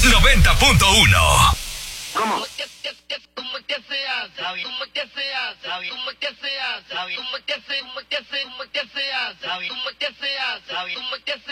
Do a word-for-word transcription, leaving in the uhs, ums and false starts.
noventa punto uno. ¿Cómo? ¿Cómo que se hace? ¿Cómo que se hace? ¿Cómo que se hace? ¿Cómo que se hace? ¿Cómo que se hace? ¿Cómo que se hace? ¿Cómo que se hace? ¿Cómo que se